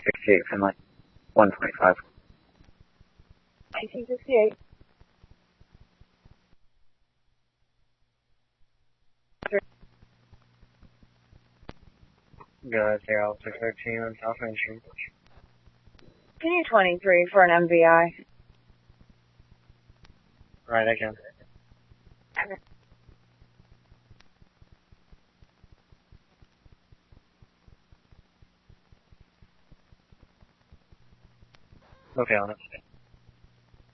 1968, Finley. 125. 1968. Go 0613 on South Main Street. Can you 23 for an MVI? Right, I can. Okay, on it.